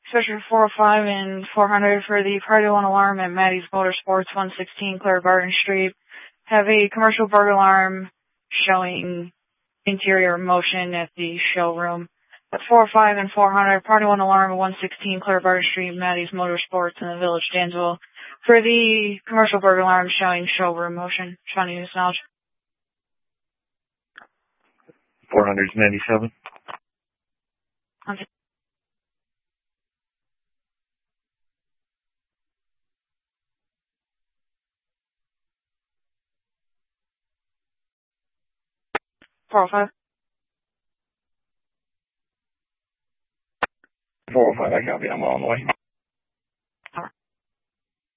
Especially 405 and 400 for the Party 1 alarm at Maddie's Motorsports, 116 Claire Barton Street. Have a commercial burglar alarm showing interior motion at the showroom. At 405 and 400, Party 1 alarm at 116 Claire Barton Street, Maddie's Motorsports in the Village, Dansville. For the commercial burglar alarm showing showroom motion. Shawnee News Knowledge. 497. Okay. Four oh five. 405, I copy. I'm on the way.